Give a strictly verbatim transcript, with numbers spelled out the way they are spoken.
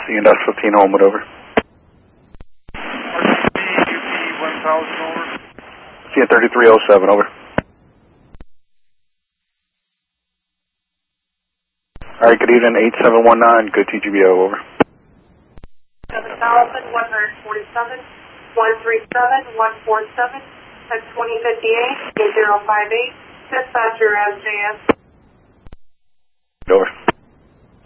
C and S fifteen Homewood, over. one thousand, over. C N thirty-three oh seven, over. All right, good evening, eight seven one nine, good T G B O, over. seven thousand one hundred forty-seven, one three seven, one four seven, at twenty fifty-eight, zero five eight, dispatcher S J S. Over.